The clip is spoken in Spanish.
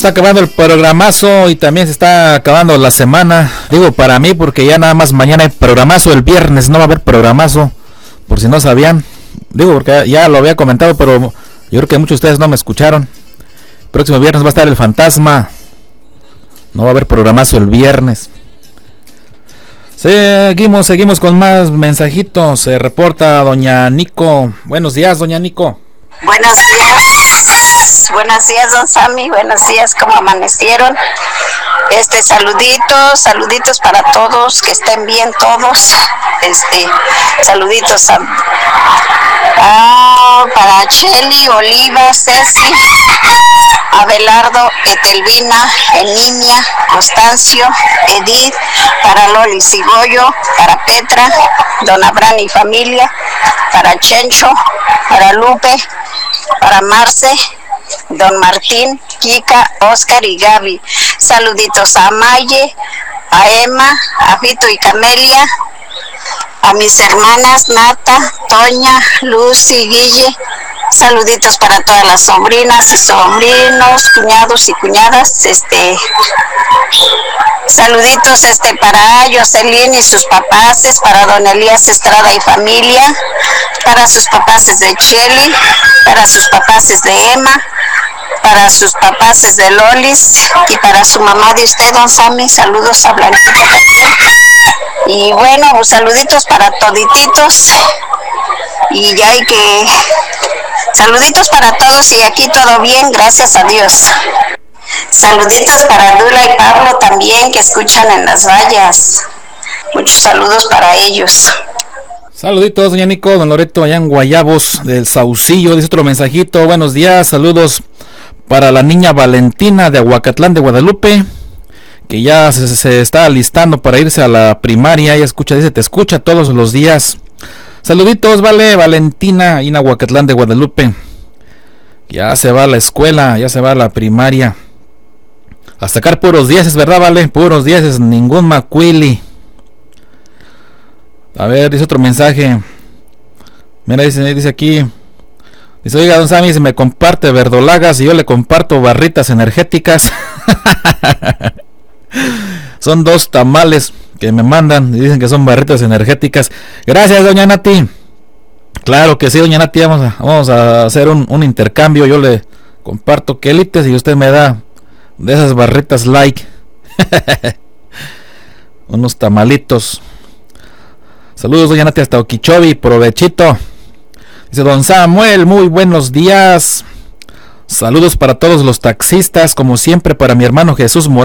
está acabando el programazo y también se está acabando la semana. Digo para mí porque ya nada más mañana hay programazo, el viernes no va a haber programazo, por si no sabían. Digo porque ya lo había comentado, pero yo creo que muchos de ustedes no me escucharon. Próximo viernes va a estar el fantasma. No va a haber programazo el viernes. Seguimos con más mensajitos. Se reporta doña Nico. Buenos días, doña Nico. Buenos días, don Sammy. Buenos días, ¿cómo amanecieron? Saluditos para todos, que estén bien todos. Saluditos para Cheli, Oliva, Ceci, Abelardo, Etelvina, Eninia, Constancio, Edith, para Loli Cigoyo, para Petra, don Abraham y familia, para Chencho, para Lupe, para Marce, don Martín, Kika, Oscar y Gaby. Saluditos a Maye, a Emma, a Vito y Camelia, a mis hermanas Nata, Toña, Lucy, Guille. Saluditos para todas las sobrinas y sobrinos, cuñados y cuñadas. Saluditos para Jocelyn y sus papaces, para don Elías Estrada y familia, para sus papaces de Cheli, para sus papaces de Emma, para sus papaces de Lolis y para su mamá de usted, don Sammy. Saludos a Blanquita también. Y bueno, pues, saluditos para todititos. Y ya hay que... Saluditos para todos y aquí todo bien, gracias a Dios. Saluditos para Dula y Pablo también, que escuchan en las vallas. Muchos saludos para ellos. Saluditos, doña Nico, don Loreto, allá en Guayabos del Saucillo. Dice otro mensajito, buenos días, saludos para la niña Valentina de Aguacatlán de Guadalupe, que ya se está alistando para irse a la primaria. Ella dice, te escucha todos los días. Saluditos, vale, Valentina, en Aguacatlán de Guadalupe. Ya se va a la escuela, ya se va a la primaria. A sacar puros 10, ¿verdad, vale? Puros 10, ningún macuili. A ver, dice otro mensaje. Mira, dice aquí. Dice, oiga, don Sammy, si me comparte verdolagas y yo le comparto barritas energéticas. Son 2 tamales que me mandan y dicen que son barritas energéticas. Gracias, doña Nati. Claro que sí, doña Nati, vamos a hacer un intercambio. Yo le comparto quelites y usted me da de esas barritas like. Unos tamalitos. Saludos, doña Nati, hasta Okeechobee, provechito. Dice don Samuel, muy buenos días. Saludos para todos los taxistas, como siempre para mi hermano Jesús Morales.